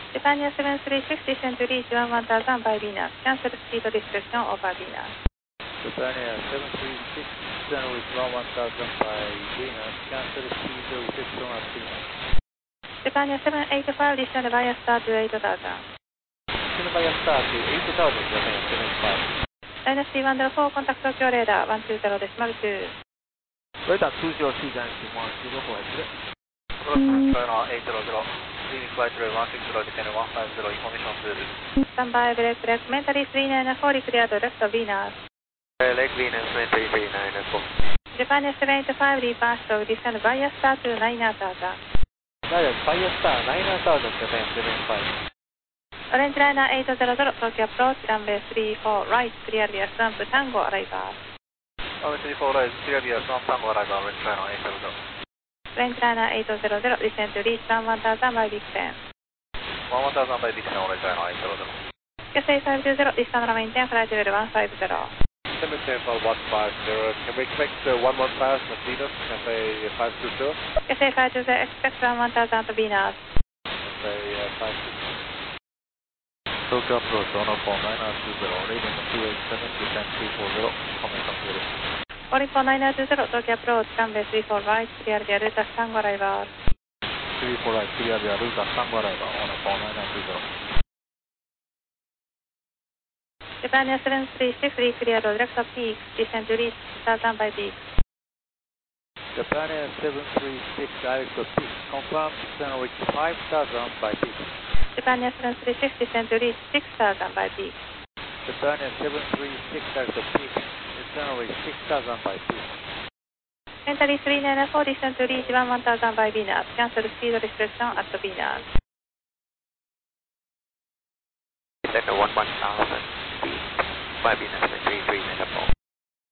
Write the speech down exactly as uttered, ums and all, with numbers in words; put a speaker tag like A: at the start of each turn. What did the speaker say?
A: Japan seven three six descend to reach one one thousand by Venus. Cancel speed restriction over Venus.
B: Japan seven three six descend with one one thousand by Venus. Cancel speed restriction at Venus.
A: Japan seven eight five descend via star to eight thousand.
B: Descend via star to eight thousand, Japan seven five.
A: Dynasty one zero four, contact Tokyo radar one two zero decimal two.
B: Radar two zero two, Dynasty one two zero four, eight zero zero. Leaving flight level one six zero, descend one five zero, information two.
A: Standby, break, break, mentally three nine four, clear direct to Venus.
B: Lake Venus three three nine four.
A: Japan seven eight five, reverse to descend via star to nine thousand.
B: Via star nine thousand, Japan seven five.
A: Orange liner eight zero zero, Tokyo approach, runway three four right, clear via Swamp Tango arrival.
B: Runway three four right, clear via Swamp Tango arrival, orange liner eight zero zero.
A: Orange liner eight zero zero, descend to reach one one thousand by Big ten.
B: one one thousand by Big ten, orange liner eight zero zero.
A: Cathay five two zero, distant runway ten, flight level one five zero.
B: Cemetery for one five zero, can we expect uh, one one thousand at Venus, Cathay five two zero?
A: Cathay five two zero, expect one one thousand to Venus.
B: Cathay uh, five two zero. Tokyo approach one oh four nine two zero, leading two eight seven, descent three four zero, information zero.
A: one four nine two zero, Tokyo approach, runway three four right, clear via Ruta Tango arrival.
B: three four right, clear via Ruta Tango arrival, one oh four nine two zero.
A: Japan seven three six, re-clear direct to peak, descend to reach one thousand by peak.
B: Japan seven three six, direct to peak, confirm descent reach five thousand by peak.
A: Japan seven three six, descend to reach six thousand by peak.
B: Japan seven three six, direct to peak, descent reach six thousand by peak.
A: Mentally three nine four, descend to reach one one thousand by Venus. Cancel speed restriction at Venus.
B: Descend to one one thousand speed by Venus three three nine four.